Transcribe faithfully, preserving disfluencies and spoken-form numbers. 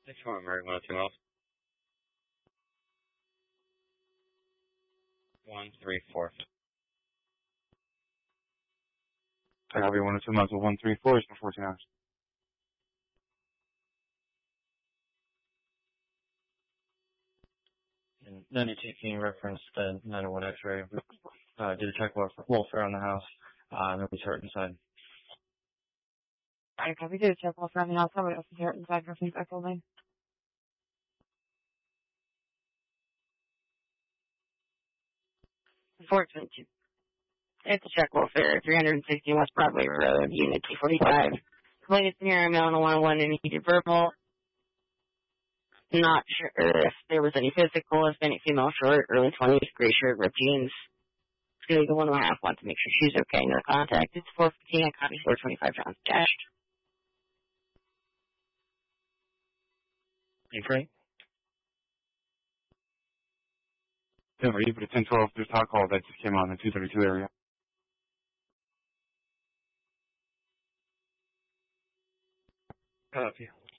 Thanks for Mary one oh two miles. One three four. I have you one oh two miles of one three four for fourteen hours. And ninety-two King referenced the nine oh one X-ray. Uh, did a check welfare on the house. Uh, nobody's hurt inside. I copy did a check welfare on the house. Somebody else is hurt inside for feedback only. Unfortunately, it's a check welfare, three sixty West Broadway Road, Unit two forty-five. Latest near Maryland one oh one and needed verbal. Not sure if there was any physical, Hispanic female short, early twenties, gray shirt, ripped jeans. It's going to be the one and a half, want to make sure she's okay. No contact. It's four fifteen, I copy four twenty-five pounds dashed. You free? Denver, you put a ten twelve, there's a hot call that just came on in the two thirty-two area. Copy.